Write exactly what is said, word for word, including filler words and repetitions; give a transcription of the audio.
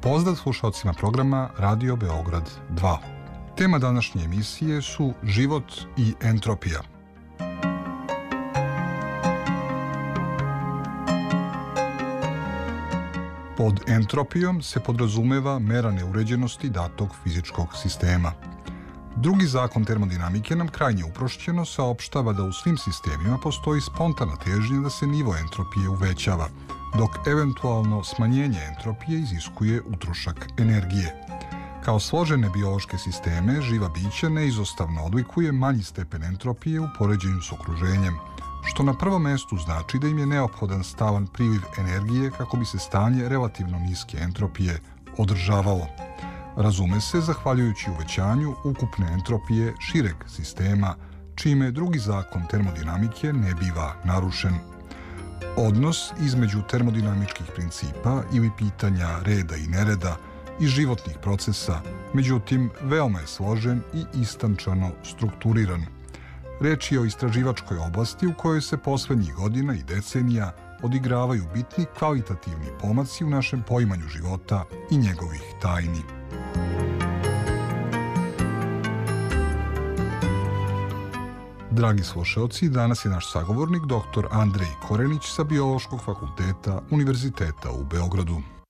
Pozdrav slušalcima programa Radio Beograd dva. Tema današnje emisije su život i entropija. Pod entropijom se podrazumeva mera neuređenosti datog fizičkog sistema. Drugi zakon termodinamike nam krajnje uprošćeno saopštava da u svim sistemima postoji spontana težnja da se nivo entropije uvećava, dok eventualno smanjenje entropije iziskuje utrošak energije. Kao složene biološke sisteme, živa bića neizostavno odlikuje manji stepen entropije u poređenju s okruženjem, što na prvom mestu znači da im je neophodan stalan priliv energije kako bi se stanje relativno niske entropije održavalo. Razume se zahvaljujući uvećanju ukupne entropije šireg sistema, čime drugi zakon termodinamike ne biva narušen. Odnos između termodinamičkih principa ili pitanja reda i nereda i životnih procesa, međutim, veoma je složen i istančano strukturiran. Reč je o istraživačkoj oblasti u kojoj se poslednjih godina i decenija odigravaju bitni kvalitativni pomaci u našem poimanju života i njegovih tajni. Dragi slušaoci, danas je naš sagovornik doktor Andrej Korenić sa Biološkog fakulteta Univerziteta u Beogradu.